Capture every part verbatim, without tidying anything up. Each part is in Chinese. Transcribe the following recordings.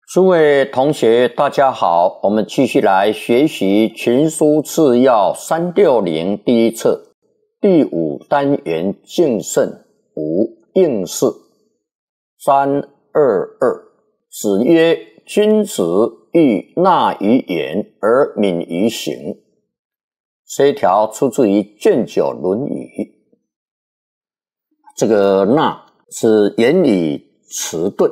诸位同学大家好，我们继续来学习群书次要三六零第一册第五单元敬慎五应试三二二。子曰：君子欲纳于言而敏于行。这一条出自于卷九论语。这个纳是言语迟钝。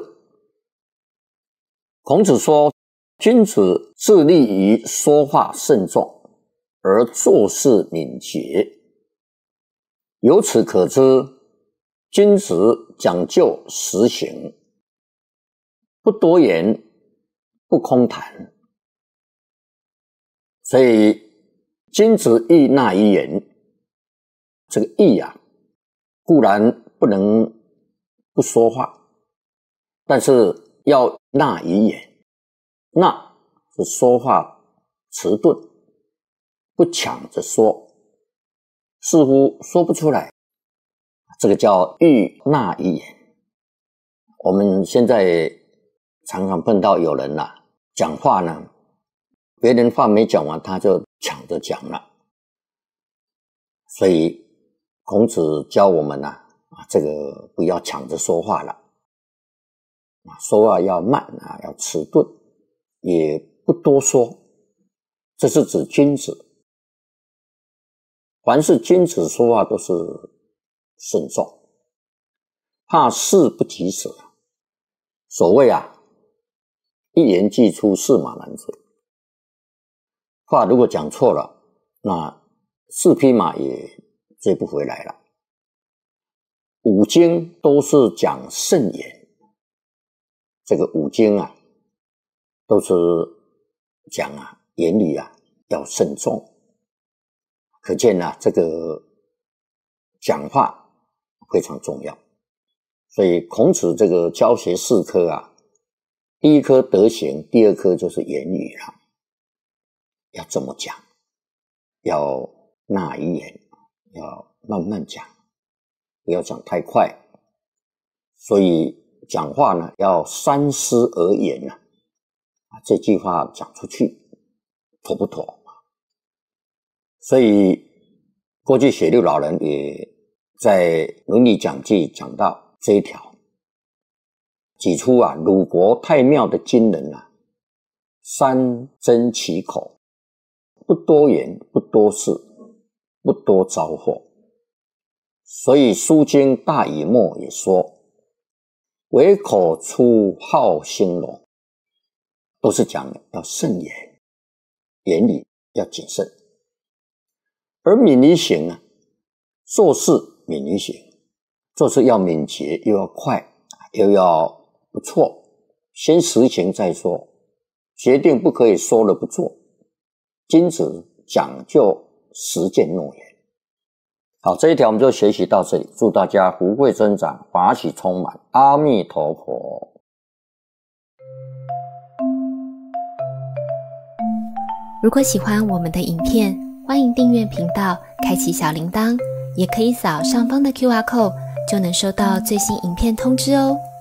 孔子说，君子致力于说话慎重，而做事敏捷。由此可知，君子讲究实行，不多言，不空谈。所以，君子欲纳于言，这个欲啊，固然不能不说话，但是要纳于言。纳是说话迟钝，不抢着说，似乎说不出来，这个叫欲纳于言。我们现在常常碰到有人啊，讲话呢，别人话没讲完，他就抢着讲了。所以孔子教我们啊，这个不要抢着说话了。说话要慢啊，要迟钝，也不多说。这是指君子。凡是君子说话都是慎重，怕事不及时。所谓啊，一言既出，驷马难追。话如果讲错了，那四匹马也追不回来了。五经都是讲慎言。这个五经啊，都是讲啊，言语啊要慎重。可见啊，这个讲话非常重要。所以孔子这个教学四科啊，第一科德行，第二科就是言语了。要怎么讲？要纳于言，要慢慢讲，不要讲太快。所以讲话呢，要三思而言啊，这句话讲出去妥不妥？所以过去血六老人也在《伦理讲记》讲到这一条，指出啊，鲁国太庙的今人啊，三珍其口，不多言，不多事，不多招祸。所以《书经大乙末》也说，唯口出好兴隆，都是讲要慎言，言语要谨慎。而敏于行啊，做事敏于行，做事要敏捷，又要快，又要不错，先实行再说，决定不可以说了不做。君子讲究实践诺言。好，这一条我们就学习到这里，祝大家福慧增长，法喜充满，阿弥陀佛。 如果喜欢我们的影片，欢迎订阅频道，开启小铃铛，也可以扫上方的 Q R code， 就能收到最新影片通知哦。